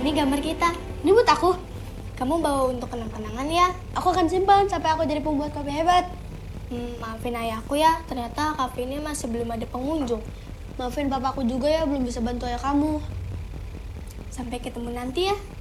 Ini gambar kita. Ini buat aku. Kamu bawa untuk kenang-kenangan ya. Aku akan simpan sampai aku jadi pembuat kopi hebat. Maafin ayahku ya, ternyata kafe ini masih belum ada pengunjung. Maafin papaku juga ya, belum bisa bantu ayah kamu. Sampai ketemu nanti ya.